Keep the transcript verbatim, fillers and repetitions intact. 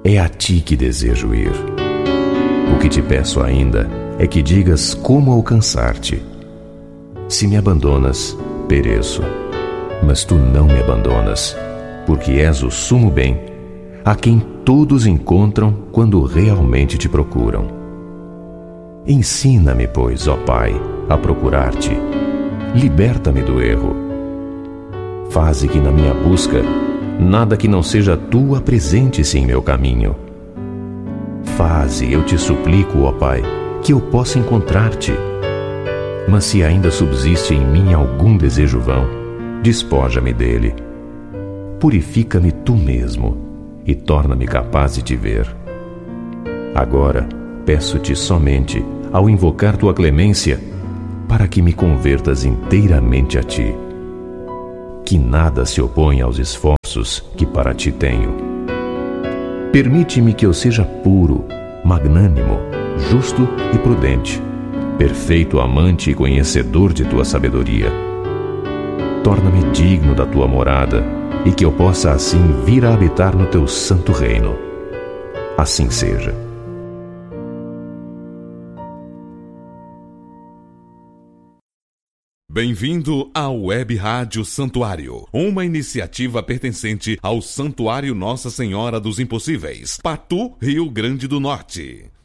É a ti que desejo ir. O que te peço ainda é que digas como alcançar-te. Se me abandonas, pereço. Mas tu não me abandonas, porque és o sumo bem, a quem todos encontram quando realmente te procuram. Ensina-me, pois, ó Pai, a procurar-te. Liberta-me do erro. Faze que na minha busca nada que não seja tu apresente-se em meu caminho. Faze, eu te suplico, ó Pai, que eu possa encontrar-te. Mas se ainda subsiste em mim algum desejo vão, despoja-me dele. Purifica-me tu mesmo e torna-me capaz de te ver. Agora peço-te somente, ao invocar tua clemência, para que me convertas inteiramente a ti. Que nada se oponha aos esforços que para ti tenho. Permite-me que eu seja puro, magnânimo, justo e prudente, perfeito amante e conhecedor de tua sabedoria. Torna-me digno da tua morada e que eu possa assim vir a habitar no teu santo reino. Assim seja. Bem-vindo ao Web Rádio Santuário, uma iniciativa pertencente ao Santuário Nossa Senhora dos Impossíveis, Patu, Rio Grande do Norte.